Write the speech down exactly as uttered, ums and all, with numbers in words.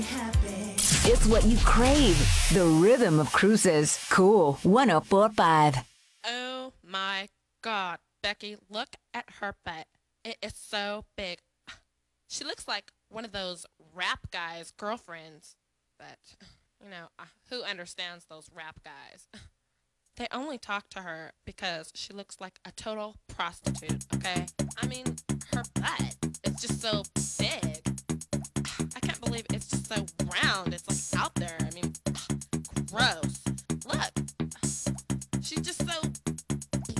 It's what you crave. The rhythm of cruises. Cool one oh four point five. Oh my God, Becky, look at her butt. It is so big. She looks like one of those rap guys' girlfriends. But, you know, uh, who understands those rap guys? They only talk to her because she looks like a total prostitute, okay? I mean, her butt is just so big.